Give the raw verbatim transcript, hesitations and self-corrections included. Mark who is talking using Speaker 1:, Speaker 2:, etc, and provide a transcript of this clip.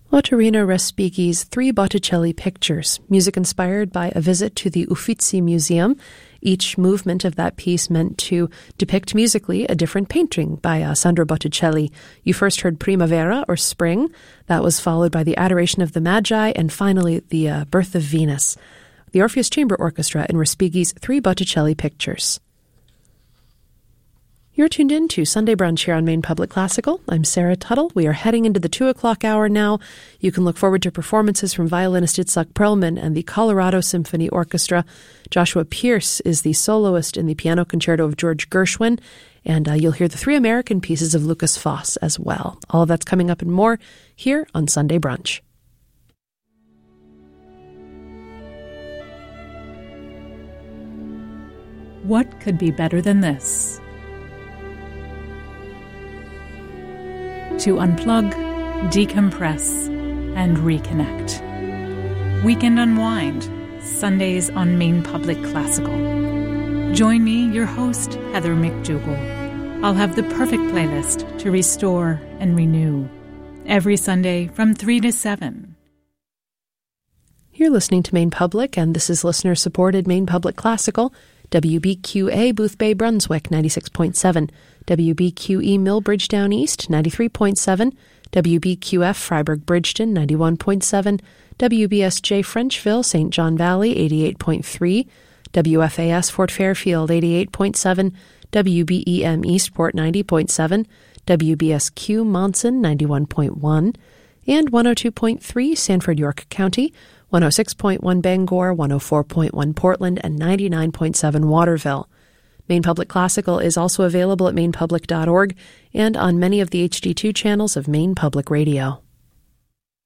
Speaker 1: Ottorino Respighi's three Botticelli pictures, music inspired by a visit to the Uffizi Museum. Each movement of that piece meant to depict musically a different painting by uh, Sandro Botticelli. You first heard Primavera, or Spring. That was followed by the Adoration of the Magi, and finally the uh, Birth of Venus. The Orpheus Chamber Orchestra in Respighi's three Botticelli pictures. You're tuned in to Sunday Brunch here on Maine Public Classical. I'm Sarah Tuttle. We are heading into the two o'clock hour now. You can look forward to performances from violinist Itzhak Perlman and the Colorado Symphony Orchestra. Joshua Pierce is the soloist in the piano concerto of George Gershwin, and uh, you'll hear the three American pieces of Lucas Foss as well. All of that's coming up and more here on Sunday Brunch.
Speaker 2: What could be better than this? To unplug, decompress, and reconnect. Weekend Unwind, Sundays on Maine Public Classical. Join me, your host, Heather McDougall. I'll have the perfect playlist to restore and renew. Every Sunday from three to seven.
Speaker 1: You're listening to Maine Public, and this is listener-supported Maine Public Classical, W B Q A Boothbay Brunswick ninety-six point seven, W B Q E Millbridge Down East ninety-three point seven, W B Q F Freiburg Bridgeton ninety-one point seven, W B S J Frenchville Saint John Valley eighty-eight point three, W F A S Fort Fairfield eighty-eight point seven, W B E M Eastport ninety point seven, W B S Q Monson ninety-one point one, and one oh two point three Sanford York County, one oh six point one Bangor, one oh four point one Portland, and ninety-nine point seven Waterville. Maine Public Classical is also available at maine public dot org and on many of the H D two channels of Maine Public Radio.